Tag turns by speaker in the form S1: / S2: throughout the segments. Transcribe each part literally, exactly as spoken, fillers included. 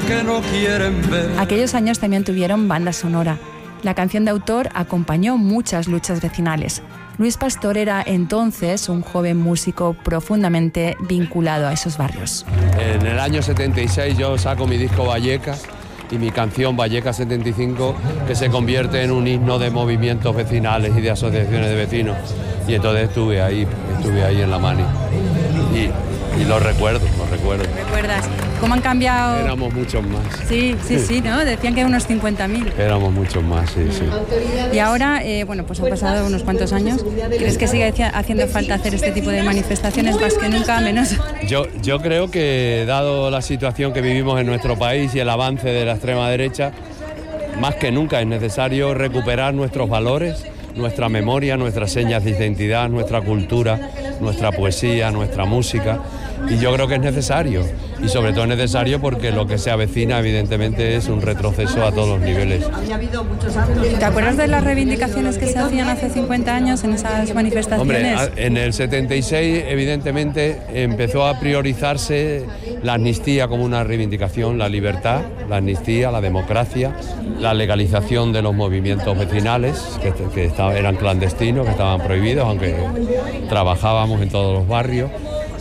S1: que no quieren ver.
S2: Aquellos años también tuvieron banda sonora. La canción de autor acompañó muchas luchas vecinales. Luis Pastor era entonces un joven músico profundamente vinculado a esos barrios.
S3: En el año setenta y seis yo saco mi disco Vallecas y mi canción Vallecas setenta y cinco, que se convierte en un himno de movimientos vecinales y de asociaciones de vecinos. Y entonces estuve ahí, estuve ahí en la mani. Y, y lo recuerdo, lo recuerdo.
S2: ¿Recuerdas cómo han cambiado?
S3: Éramos muchos más.
S2: Sí, sí, sí, ¿no? Decían que unos cincuenta mil.
S3: Éramos muchos más, sí, sí.
S2: Y ahora, eh, bueno, pues han pasado unos cuantos años. ¿Crees que sigue haciendo falta hacer este tipo de manifestaciones más que nunca, menos?
S3: Yo, yo creo que, dado la situación que vivimos en nuestro país y el avance de la extrema derecha, más que nunca es necesario recuperar nuestros valores, nuestra memoria, nuestras señas de identidad, nuestra cultura, nuestra poesía, nuestra música. Y yo creo que es necesario, y sobre todo es necesario porque lo que se avecina evidentemente es un retroceso a todos los niveles.
S2: ¿Te acuerdas de las reivindicaciones que se hacían hace cincuenta años en esas manifestaciones?
S3: Hombre, en el setenta y seis evidentemente empezó a priorizarse la amnistía como una reivindicación, la libertad, la amnistía, la democracia, la legalización de los movimientos vecinales que, que estaban, eran clandestinos, que estaban prohibidos, aunque trabajábamos en todos los barrios.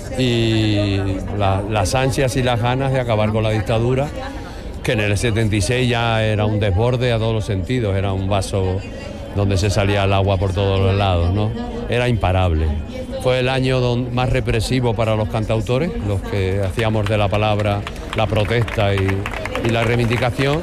S3: Y la, las ansias y las ganas de acabar con la dictadura, que en el setenta y seis ya era un desborde a todos los sentidos, era un vaso donde se salía el agua por todos los lados, ¿no? Era imparable. Fue el año don, más represivo para los cantautores, los que hacíamos de la palabra la protesta y, y la reivindicación.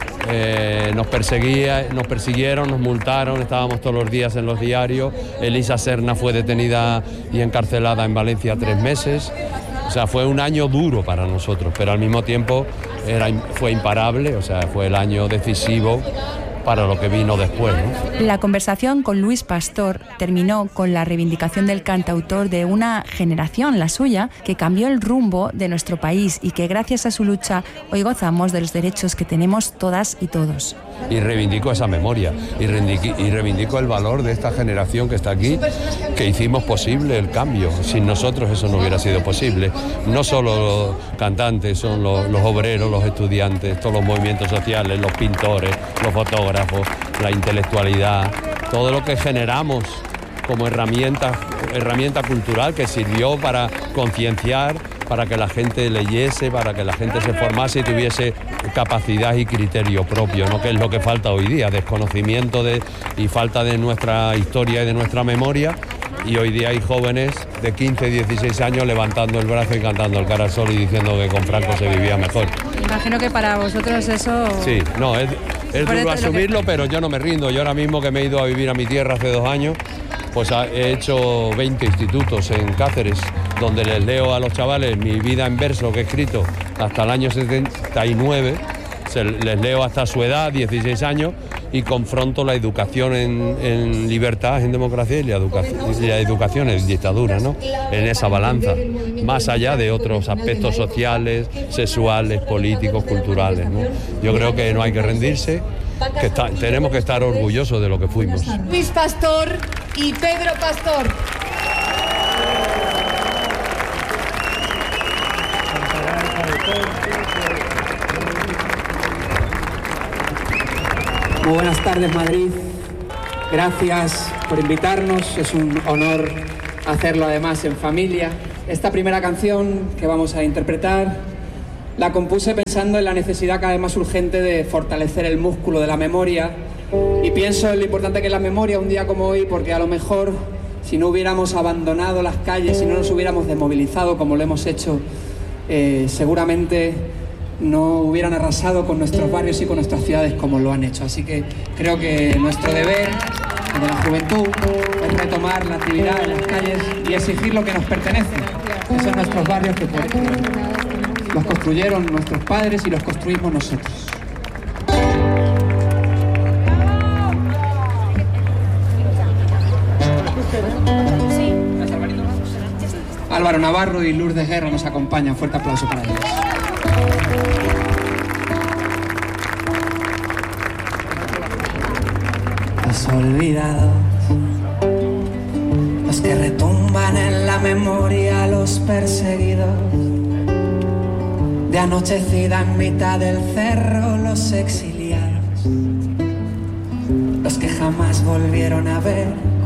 S3: Eh, nos perseguía, nos persiguieron, nos multaron, estábamos todos los días en los diarios. Elisa Serna fue detenida y encarcelada en Valencia tres meses. O sea, fue un año duro para nosotros, pero al mismo tiempo era, fue imparable, o sea, fue el año decisivo para lo que vino después, ¿no?
S2: La conversación con Luis Pastor terminó con la reivindicación del cantautor de una generación, la suya, que cambió el rumbo de nuestro país y que gracias a su lucha hoy gozamos de los derechos que tenemos todas y todos.
S3: Y reivindico esa memoria y reivindico, y reivindico el valor de esta generación que está aquí, que hicimos posible el cambio. Sin nosotros eso no hubiera sido posible. No solo los cantantes, son los, los obreros, los estudiantes, todos los movimientos sociales, los pintores, los fotógrafos, la intelectualidad, todo lo que generamos como herramienta, herramienta cultural que sirvió para concienciar, para que la gente leyese, para que la gente se formase y tuviese capacidad y criterio propio, ¿no? Que es lo que falta hoy día, desconocimiento de, y falta de nuestra historia y de nuestra memoria. Y hoy día hay jóvenes de quince, dieciséis años levantando el brazo y cantando el cara al sol y diciendo que con Franco se vivía mejor.
S2: Imagino que para vosotros eso...
S3: Sí, no, es, es duro asumirlo, que... pero yo no me rindo. Yo ahora mismo que me he ido a vivir a mi tierra hace dos años, pues he hecho veinte institutos en Cáceres, donde les leo a los chavales mi vida en verso que he escrito hasta el año setenta y nueve, se, les leo hasta su edad, dieciséis años, y confronto la educación en, en libertad, en democracia, y la, educación, y la educación en dictadura, ¿no? En esa balanza, más allá de otros aspectos sociales, sexuales, políticos, culturales, ¿no? Yo creo que no hay que rendirse, que está, tenemos que estar orgullosos de lo que fuimos.
S4: Luis Pastor y Pedro Pastor.
S5: Muy buenas tardes, Madrid. Gracias por invitarnos. Es un honor hacerlo además en familia. Esta primera canción que vamos a interpretar la compuse pensando en la necesidad cada vez más urgente de fortalecer el músculo de la memoria, y pienso en lo importante que es la memoria un día como hoy, porque a lo mejor si no hubiéramos abandonado las calles, si no nos hubiéramos desmovilizado como lo hemos hecho, eh, seguramente no hubieran arrasado con nuestros barrios y con nuestras ciudades como lo han hecho. Así que creo que nuestro deber de la juventud es retomar la actividad en las calles y exigir lo que nos pertenece, que son nuestros barrios, que los construyeron nuestros padres y los construimos nosotros. Álvaro Navarro y Lourdes Guerra nos acompañan. Fuerte aplauso para ellos. Los olvidados, los que retumban en la memoria, los perseguidos, de anochecida en mitad del cerro, los exiliados, los que jamás volvieron a ver